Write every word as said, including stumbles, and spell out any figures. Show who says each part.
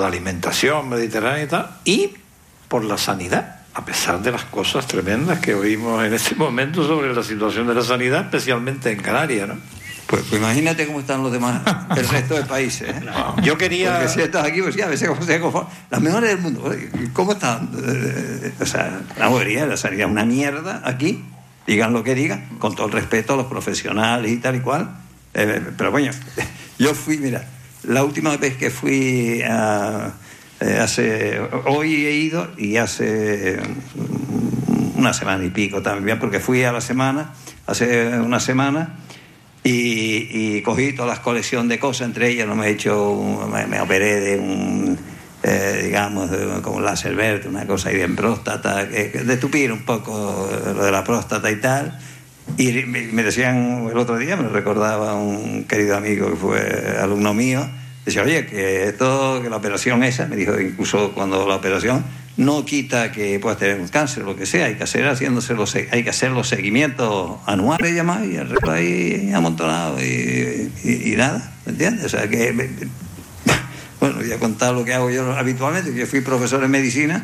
Speaker 1: la alimentación mediterránea y tal, y por la sanidad, a pesar de las cosas tremendas que oímos en este momento sobre la situación de la sanidad, especialmente en Canarias, ¿no?
Speaker 2: Pues, pues imagínate cómo están los demás, el resto de países, ¿eh?
Speaker 1: No, yo quería...
Speaker 2: Porque si estás aquí, pues ya, a veces como se conforman. Las mejores del mundo, ¿cómo están? Eh, o sea, la mayoría de la sanidad es una mierda aquí, digan lo que digan, con todo el respeto a los profesionales y tal y cual. Eh, pero bueno, yo fui, mira, la última vez que fui a, eh, hace, hoy he ido y hace una semana y pico también, porque fui a la semana, hace una semana. Y, y cogí todas las colecciones de cosas, entre ellas no me he hecho, un, me, me operé de un, eh, digamos, de, como un láser verde, una cosa ahí en próstata, que, que de tupir un poco lo de la próstata y tal. Y me, me decían el otro día, me lo recordaba un querido amigo que fue alumno mío, decía, oye, que esto, que la operación esa, me dijo, incluso cuando la operación no quita que puedas tener un cáncer o lo que sea, hay que hacer haciéndose los, hay que hacer los seguimientos anuales y demás, y el resto ahí amontonado y, y, y nada, ¿me entiendes? O sea que, bueno, voy a contar lo que hago yo habitualmente, que yo fui profesor en medicina